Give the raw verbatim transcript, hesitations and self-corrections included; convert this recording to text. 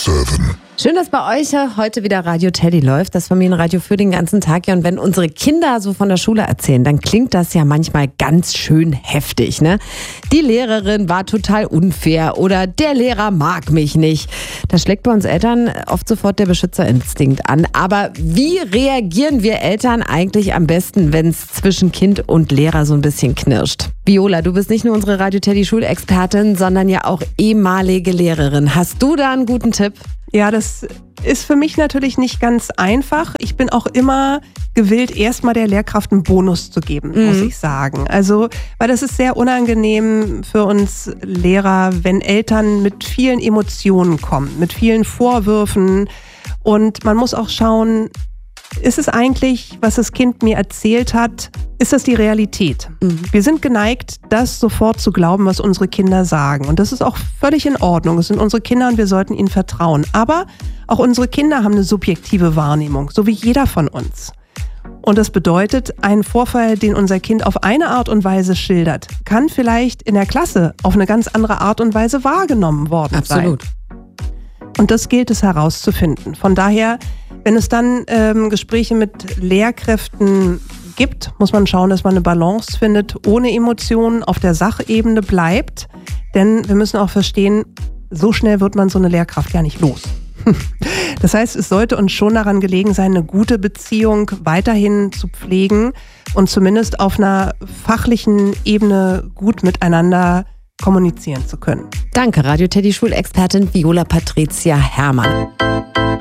sieben. Schön, dass bei euch heute wieder Radio Teddy läuft, das Familienradio für den ganzen Tag. Ja, und wenn unsere Kinder so von der Schule erzählen, dann klingt das ja manchmal ganz schön heftig, ne? Die Lehrerin war total unfair oder der Lehrer mag mich nicht. Da schlägt bei uns Eltern oft sofort der Beschützerinstinkt an. Aber wie reagieren wir Eltern eigentlich am besten, wenn es zwischen Kind und Lehrer so ein bisschen knirscht? Viola, du bist nicht nur unsere Radio Teddy Schulexpertin, sondern ja auch ehemalige Lehrerin. Hast du da einen guten Tipp? Ja, das ist für mich natürlich nicht ganz einfach. Ich bin auch immer gewillt, erstmal der Lehrkraft einen Bonus zu geben, mhm. muss ich sagen. Also, weil das ist sehr unangenehm für uns Lehrer, wenn Eltern mit vielen Emotionen kommen, mit vielen Vorwürfen. Und man muss auch schauen, ist es eigentlich, was das Kind mir erzählt hat, ist das die Realität? Mhm. Wir sind geneigt, das sofort zu glauben, was unsere Kinder sagen. Und das ist auch völlig in Ordnung. Es sind unsere Kinder und wir sollten ihnen vertrauen. Aber auch unsere Kinder haben eine subjektive Wahrnehmung, so wie jeder von uns. Und das bedeutet, ein Vorfall, den unser Kind auf eine Art und Weise schildert, kann vielleicht in der Klasse auf eine ganz andere Art und Weise wahrgenommen worden Absolut. sein. Und das gilt es herauszufinden. Von daher, wenn es dann ähm, Gespräche mit Lehrkräften gibt, muss man schauen, dass man eine Balance findet, ohne Emotionen auf der Sachebene bleibt. Denn wir müssen auch verstehen, so schnell wird man so eine Lehrkraft ja nicht los. Das heißt, es sollte uns schon daran gelegen sein, eine gute Beziehung weiterhin zu pflegen und zumindest auf einer fachlichen Ebene gut miteinander kommunizieren zu können. Danke, Radio Teddy Schulexpertin Viola Patricia Herrmann.